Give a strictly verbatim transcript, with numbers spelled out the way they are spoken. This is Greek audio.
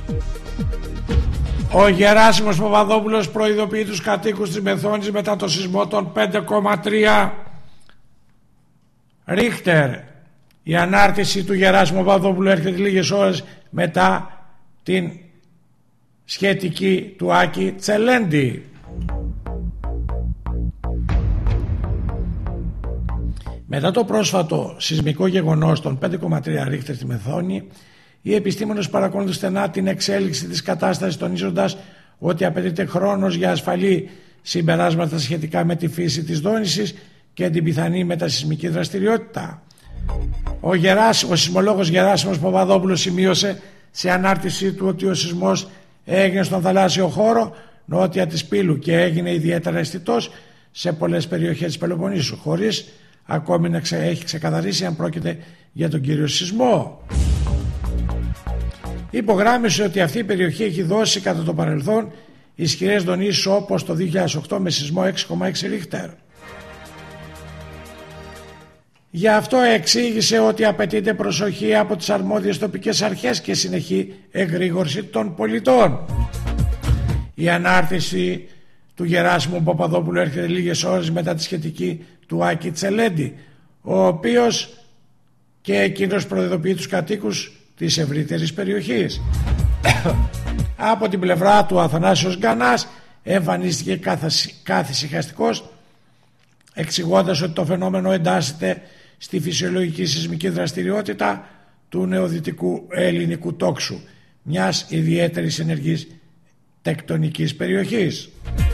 Ο Γεράσιμος Παπαδόπουλος προειδοποιεί τους κατοίκους της Μεθόνης μετά το σεισμό των πέντε κόμμα τρία Ρίχτερ. Η ανάρτηση του Γεράσιμου Παπαδόπουλου έρχεται λίγες ώρες μετά την σχετική του Άκη Τσελέντη. Μετά το πρόσφατο σεισμικό γεγονός των πέντε κόμμα τρία Ρίχτερ στη Μεθόνη, οι επιστήμονες παρακολουθούν στενά την εξέλιξη της κατάστασης, τονίζοντας ότι απαιτείται χρόνος για ασφαλή συμπεράσματα σχετικά με τη φύση της δόνησης και την πιθανή μετασεισμική δραστηριότητα. Ο, Γεράσ, ο σεισμολόγος Γεράσιμος Παπαδόπουλος σημείωσε σε ανάρτησή του ότι ο σεισμός έγινε στον θαλάσσιο χώρο νότια της Πύλου και έγινε ιδιαίτερα αισθητός σε πολλές περιοχές της Πελοποννήσου, χωρίς ακόμη να ξε, έχει ξεκαθαρίσει αν πρόκειται για τον κύριο σεισμό. Υπογράμμισε ότι αυτή η περιοχή έχει δώσει κατά το παρελθόν ισχυρές δονήσεις όπως το δύο χιλιάδες οκτώ με σεισμό έξι κόμμα έξι Ρίχτερ. Γι' αυτό εξήγησε ότι απαιτείται προσοχή από τις αρμόδιες τοπικές αρχές και συνεχή εγρήγορση των πολιτών. Η ανάρτηση του Γεράσιμου Παπαδόπουλου έρχεται λίγες ώρες μετά τη σχετική του Άκη Τσελέντη, ο οποίος και εκείνος προειδοποιεί τους κατοίκους της ευρύτερης περιοχής. Από την πλευρά του Αθανάσιος Γκανάς εμφανίστηκε καθησυχαστικός, εξηγώντας ότι το φαινόμενο εντάσσεται στη φυσιολογική σεισμική δραστηριότητα του νεοδυτικού ελληνικού τόξου, μιας ιδιαίτερης ενεργής τεκτονικής περιοχής.